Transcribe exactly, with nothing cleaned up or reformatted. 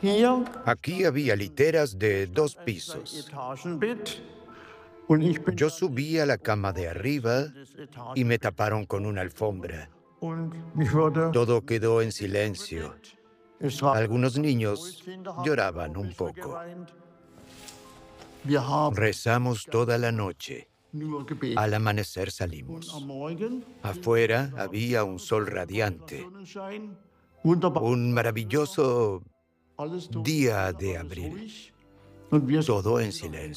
Hier Aquí había literas de dos ein pisos. Zwei-Etagen-Bett und ich bin Yo dann subí a la cama de arriba des y me Etagenbett taparon con una alfombra. und mich wurde Todo quedó en silencio. bedeckt. Es war Algunos niños Mäuschen, da haben wir auch lloraban ein un bisschen poco. geweint. Wir haben Rezamos toda la noche. nur gebetet. Al amanecer Und am salimos. Morgen Afuera había un sol radiante, Sonnenschein, wunderbar. un maravilloso Alles día dunkel, de alles abril. ruhig. Und wir Todo en silencio.